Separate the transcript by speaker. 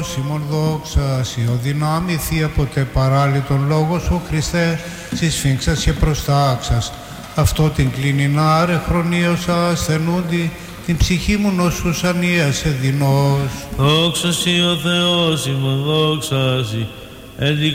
Speaker 1: Σιμών δόξα σοι ο δυνάμει θεία ποτέ παράλυτον λόγο σου Χριστέ συσφίγξας και προστάξας αυτό την κλινινάρε χρονίωσα ασθενούντι την ψυχή μου νόσους ανίας εδινός.
Speaker 2: Δόξα σοι ο Θεός ημών δόξα σοι